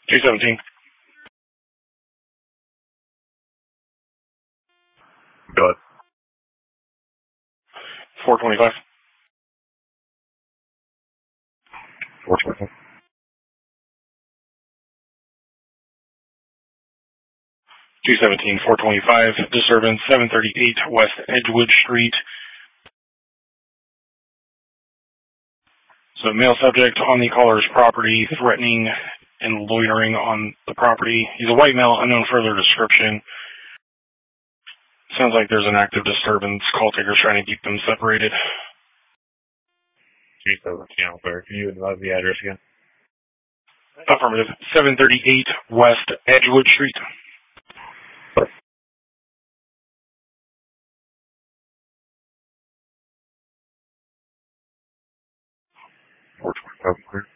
G17. Go ahead. 425. 425. G17, 425. Disturbance 738 West Edgewood Street. So male subject on the caller's property, threatening and loitering on the property. He's a white male, unknown further description. Sounds like there's an active disturbance. Call takers trying to keep them separated. G17, can you advise the address again? Affirmative. 738 West Edgewood Street. 425.